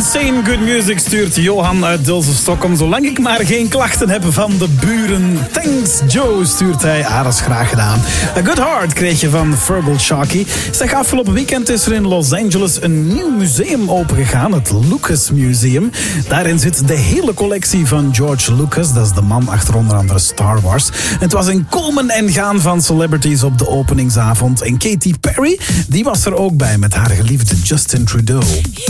Insane Good Music stuurt Johan uit Dilsen Stockholm. Zolang ik maar geen klachten heb van de buren. Thanks Joe stuurt hij. Dat is graag gedaan. A Good Heart kreeg je van Fergal Sharkey. Zeg, afgelopen weekend is er in Los Angeles een nieuw museum opengegaan. Het Lucas Museum. Daarin zit de hele collectie van George Lucas. Dat is de man achter onder andere Star Wars. Het was een komen en gaan van celebrities op de openingsavond. En Katy Perry, die was er ook bij met haar geliefde Justin Trudeau.